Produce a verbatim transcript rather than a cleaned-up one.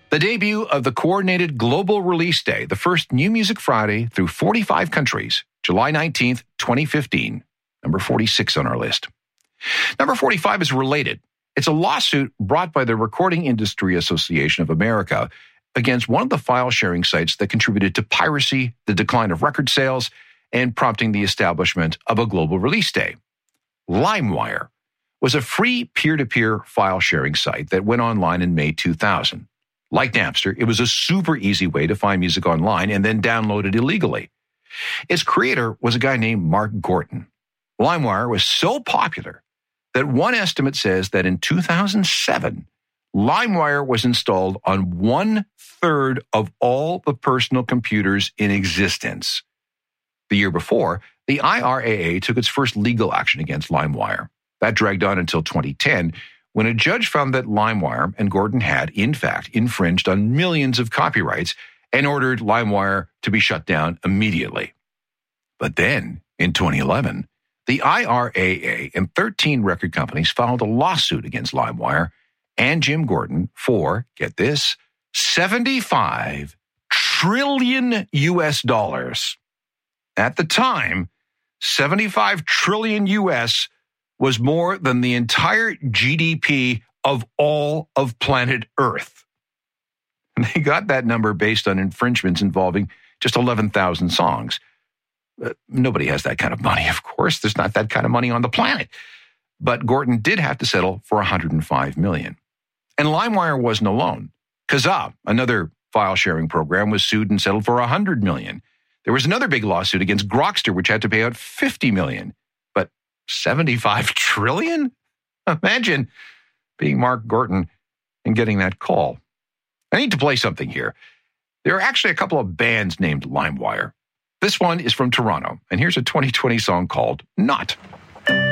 The debut of the coordinated global release day, the first New Music Friday through forty-five countries, July nineteenth, twenty fifteen, number forty-six on our list. Number forty-five is related. It's a lawsuit brought by the Recording Industry Association of America against one of the file-sharing sites that contributed to piracy, the decline of record sales, and prompting the establishment of a global release day. LimeWire was a free peer-to-peer file-sharing site that went online in May two thousand. Like Napster, it was a super easy way to find music online and then download it illegally. Its creator was a guy named Mark Gorton. LimeWire was so popular that one estimate says that in two thousand seven, LimeWire was installed on one-third of all the personal computers in existence. The year before, the I R A A took its first legal action against LimeWire. That dragged on until twenty ten, when a judge found that LimeWire and Gorton had, in fact, infringed on millions of copyrights and ordered LimeWire to be shut down immediately. But then, in twenty eleven, the I R A A and thirteen record companies filed a lawsuit against LimeWire and Jim Gorton for, get this, seventy-five trillion U S dollars. At the time, seventy-five trillion U S was more than the entire G D P of all of planet Earth. And they got that number based on infringements involving just eleven thousand songs. Uh, nobody has that kind of money, of course. There's not that kind of money on the planet. But Gorton did have to settle for one hundred five million dollars. And LimeWire wasn't alone. Kazaa, another file-sharing program, was sued and settled for one hundred million dollars. There was another big lawsuit against Grokster, which had to pay out fifty million dollars. But seventy-five trillion dollars? Imagine being Mark Gorton and getting that call. I need to play something here. There are actually a couple of bands named LimeWire. This one is from Toronto, and here's a twenty twenty song called Not.